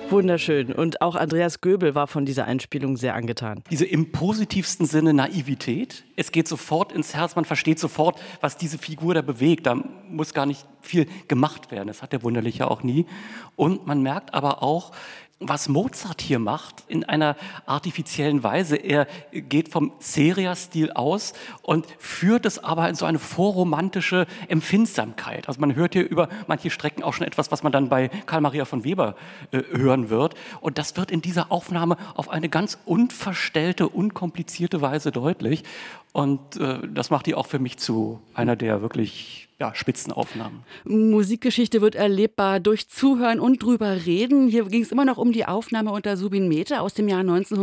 Wunderschön. Und auch Andreas Göbel war von dieser Einspielung sehr angetan. Diese im positivsten Sinne Naivität. Es geht sofort ins Herz, man versteht sofort, was diese Figur da bewegt. Da muss gar nicht viel gemacht werden. Das hat der Wunderliche auch nie. Und man merkt aber auch, was Mozart hier macht, in einer artifiziellen Weise. Er geht vom Seria-Stil aus und führt es aber in so eine vorromantische Empfindsamkeit. Also man hört hier über manche Strecken auch schon etwas, was man dann bei Karl Maria von Weber hören wird. Und das wird in dieser Aufnahme auf eine ganz unverstellte, unkomplizierte Weise deutlich. Und das macht die auch für mich zu einer der wirklich Spitzenaufnahmen. Musikgeschichte wird erlebbar durch Zuhören und drüber reden. Hier ging es immer noch um die Aufnahme unter Subin Mehta aus dem Jahr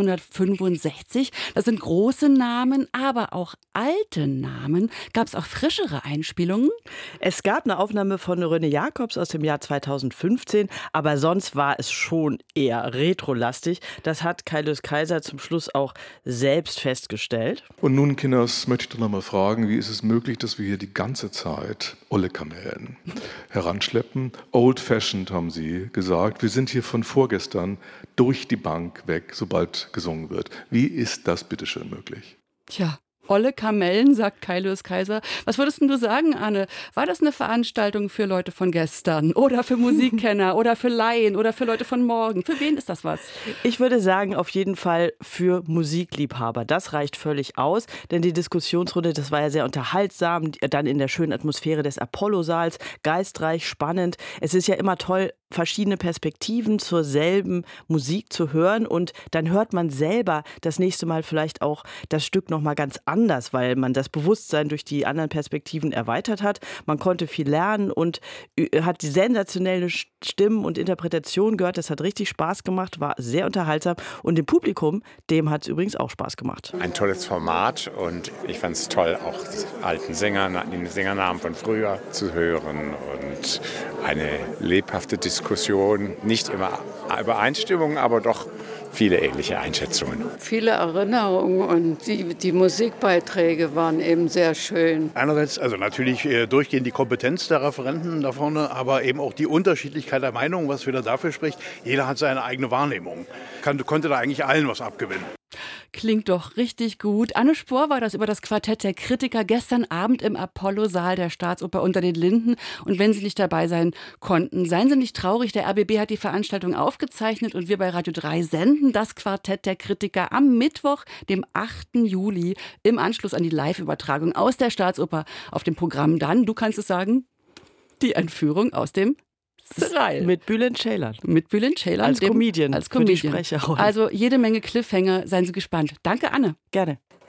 1965. Das sind große Namen, aber auch alte Namen. Gab es auch frischere Einspielungen? Es gab eine Aufnahme von René Jacobs aus dem Jahr 2015, aber sonst war es schon eher retrolastig. Das hat Kaius Kaiser zum Schluss auch selbst festgestellt. Und nun, Kinders, möchte ich doch noch mal fragen, wie ist es möglich, dass wir hier die ganze Zeit olle Kamellen heranschleppen? Old-fashioned, haben Sie gesagt. Wir sind hier von vorgestern durch die Bank weg, sobald gesungen wird. Wie ist das bitteschön möglich? Tja. Olle Kamellen, sagt Kaius Kaiser. Was würdest denn du sagen, Anne? War das eine Veranstaltung für Leute von gestern oder für Musikkenner oder für Laien oder für Leute von morgen? Für wen ist das was? Ich würde sagen, auf jeden Fall für Musikliebhaber. Das reicht völlig aus, denn die Diskussionsrunde, das war ja sehr unterhaltsam, dann in der schönen Atmosphäre des Apollo-Saals, geistreich, spannend. Es ist ja immer toll, verschiedene Perspektiven zur selben Musik zu hören und dann hört man selber das nächste Mal vielleicht auch das Stück noch mal ganz anders, weil man das Bewusstsein durch die anderen Perspektiven erweitert hat. Man konnte viel lernen und hat die sensationelle Stimmen und Interpretation gehört. Das hat richtig Spaß gemacht, war sehr unterhaltsam und dem Publikum, dem hat es übrigens auch Spaß gemacht. Ein tolles Format und ich fand es toll, auch die alten Sänger, die Sängernamen von früher zu hören und eine lebhafte Diskussion, nicht immer Übereinstimmung, aber doch viele ähnliche Einschätzungen. Viele Erinnerungen und die Musikbeiträge waren eben sehr schön. Einerseits also natürlich durchgehend die Kompetenz der Referenten da vorne, aber eben auch die Unterschiedlichkeit der Meinungen, was wieder dafür spricht. Jeder hat seine eigene Wahrnehmung. Konnte da eigentlich allen was abgewinnen. Klingt doch richtig gut. Anne Spohr war das über das Quartett der Kritiker gestern Abend im Apollo-Saal der Staatsoper unter den Linden. Und wenn Sie nicht dabei sein konnten, seien Sie nicht traurig. Der RBB hat die Veranstaltung aufgezeichnet und wir bei Radio 3 senden das Quartett der Kritiker am Mittwoch, dem 8. Juli, im Anschluss an die Live-Übertragung aus der Staatsoper auf dem Programm dann, du kannst es sagen, die Entführung aus dem Serail. Mit Bülent Ceylan. Mit Bülent Ceylan. Als Comedian. Als Comedian. Für die Sprecherrolle. Also jede Menge Cliffhanger. Seien Sie gespannt. Danke, Anne. Gerne.